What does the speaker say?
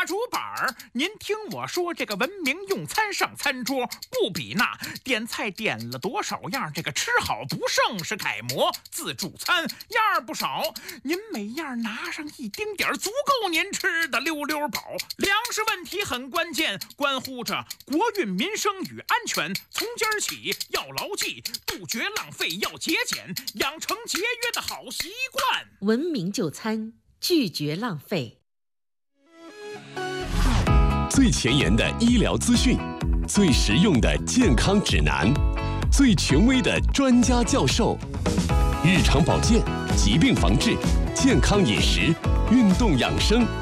大竹板儿，您听我说，这个文明用餐上餐桌，不比那点菜点了多少样，这个吃好不剩是楷模。自助餐样儿不少，您每样拿上一丁点儿，足够您吃的溜溜饱。粮食问题很关键，关乎着国运民生与安全。从今儿起要牢记，杜绝浪费，要节俭，养成节约的好习惯。 文明就餐，拒绝浪费。 最前沿的医疗资讯，最实用的健康指南，最权威的专家教授，日常保健、疾病防治、健康饮食、运动养生。